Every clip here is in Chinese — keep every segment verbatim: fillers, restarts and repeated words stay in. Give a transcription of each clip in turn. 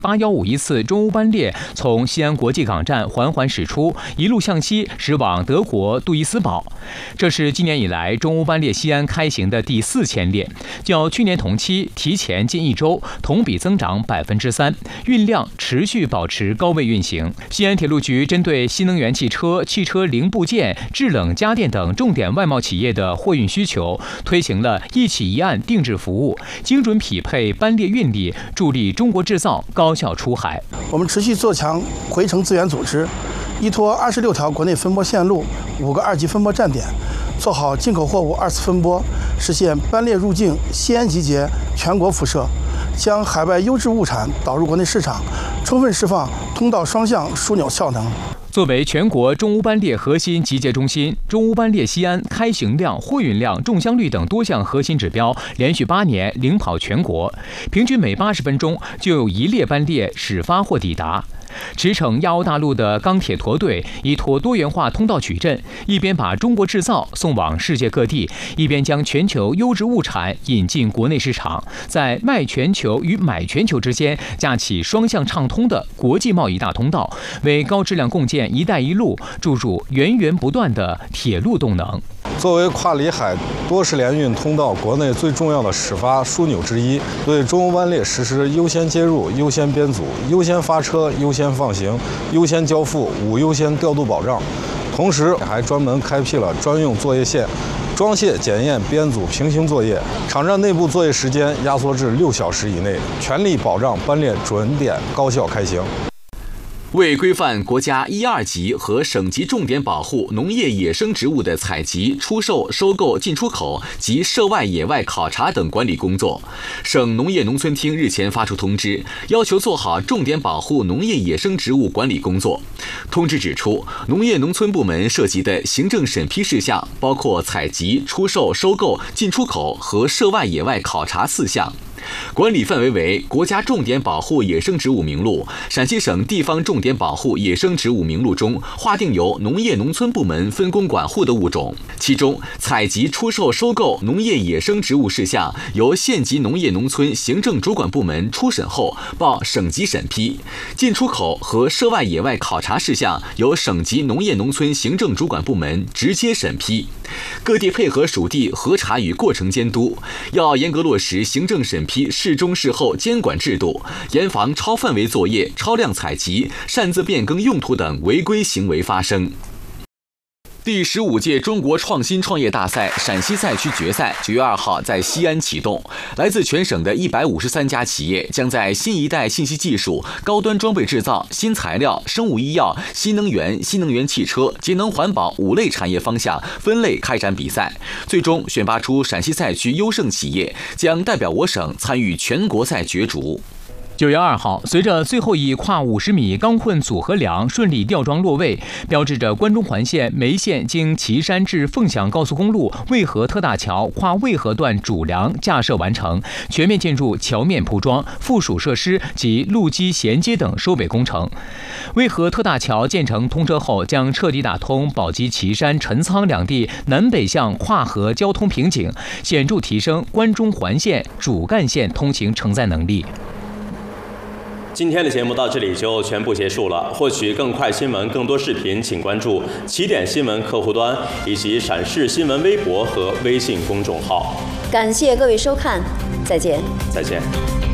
八一五一次中欧班列从西安国际港站缓缓驶出，一路向西驶往德国杜伊斯堡。这是今年以来中欧班列西安开行的第四千列，较去年同期提前近一周，同比增长百分之三，运量持续保持高位运行。西安铁路局针对新能源汽车、汽车零部件、制冷家电等重点外贸企业的货运需求，推行了一起一案定制服务，精准匹配班列运力，助力中国制造高效出海。 我们持续做强回程资源组织，依托二十六条国内分拨线路、五个二级分拨站点，做好进口货物二次分拨，实现班列入境西安集结、全国辐射，将海外优质物产导入国内市场，充分释放通道双向枢纽效能。 作为全国中欧班列核心集结中心，中欧班列西安开行量、货运量、重箱率等多项核心指标连续八年领跑全国，平均每八十分钟就有一列班列始发或抵达。驰骋亚欧大陆的钢铁驼队依托多元化通道矩阵，一边把中国制造送往世界各地，一边将全球优质物产引进国内市场，在卖全球与买全球之间架起双向畅通的国际贸易大通道，为高质量共建“一带一路”注入源源不断的铁路动能。 作为跨里海多式联运通道国内最重要的始发枢纽之一，对中欧班列实施优先接入、优先编组、优先发车、优先放行、优先交付五优先调度保障。同时，还专门开辟了专用作业线，装卸、检验、编组平行作业，场站内部作业时间压缩至六小时以内，全力保障班列准点高效开行。 为规范国家一二级和省级重点保护农业野生植物的采集、出售、收购、进出口及涉外野外考察等管理工作，省农业农村厅日前发出通知，要求做好重点保护农业野生植物管理工作。通知指出，农业农村部门涉及的行政审批事项包括采集、出售、收购、进出口和涉外野外考察四项。管理范围为国家重点保护野生植物名录、陕西省地方重点保护野生植物名录中划定由农业农村部门分工管护的物种，其中采集、出售、收购农业野生植物事项由县级农业农村行政主管部门初审后报省级审批，进出口和涉外野外考察事项由省级农业农村行政主管部门直接审批。各地配合属地核查与过程监督，要严格落实行政审批事中事后监管制度，严防超范围作业、超量采集、擅自变更用途等违规行为发生。第十五届中国创新创业大赛陕西赛区决赛九月二号在西安启动，来自全省的一百五十三家企业将在新一代信息技术、高端装备制造、新材料、生物医药、新能源、新能源汽车、节能环保五类产业方向分类开展比赛，最终选拔出陕西赛区优胜企业，将代表我省参与全国赛角逐。 九月二号，随着最后一跨五十米钢混组合梁顺利吊装落位，标志着关中环线梅县经岐山至凤翔高速公路渭河特大桥跨渭河段主梁架设完成，全面进入桥面铺装、附属设施及路基衔接等收尾工程。渭河特大桥建成通车后，将彻底打通宝鸡、岐山、陈仓两地南北向跨河交通瓶颈，显著提升关中环线主干线通行承载能力。 今天的节目到这里就全部结束了。获取更快新闻、更多视频，请关注起点新闻客户端以及陕视新闻微博和微信公众号。 感谢各位收看，再见。 再见。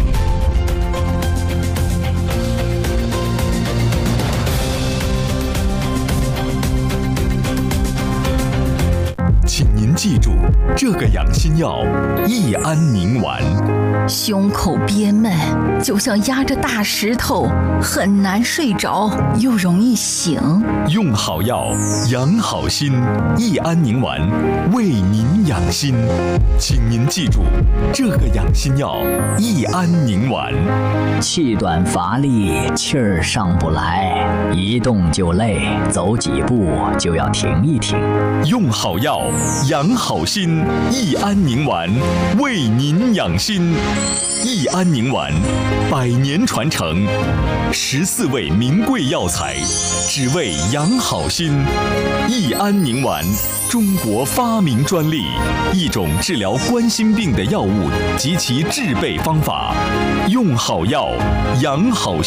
请您记住，这个养心药益安宁丸。 胸口憋闷，就像压着大石头，很难睡着，又容易醒。 用好药，养好心。益安宁丸为您养心，请您记住，这个养心药益安宁丸。 气短乏力，气儿上不来，一动就累，走几步就要停一停。 用好药，养好心。 益安宁丸，为您养心。益安宁丸，百年传承，十四味名贵药材，只为养好心。益安宁丸，中国发明专利，一种治疗冠心病的药物及其制备方法。用好药，养好心。